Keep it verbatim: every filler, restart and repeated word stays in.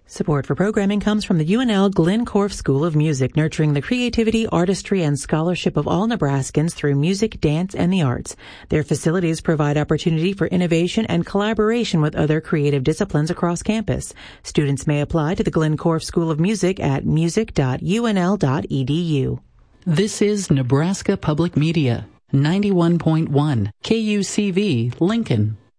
Support for programming comes from the U N L Glencorf School of Music, nurturing the creativity, artistry, and scholarship of all Nebraskans through music, dance, and the arts. Their facilities provide opportunity for innovation and collaboration with other creative disciplines across campus. Students may apply to the Glencorf School of Music at music dot u n l dot e d u. This is Nebraska Public Media, ninety-one point one K U C V, Lincoln.